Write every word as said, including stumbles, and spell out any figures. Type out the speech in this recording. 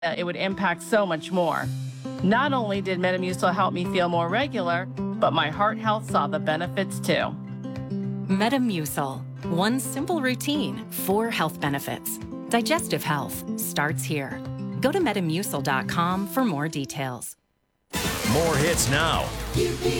uh, it would impact so much more. Not only did Metamucil help me feel more regular, but my heart health saw the benefits too. Metamucil, one simple routine, four health benefits. Digestive health starts here. Go to metamucil dot com for more details. More hits now.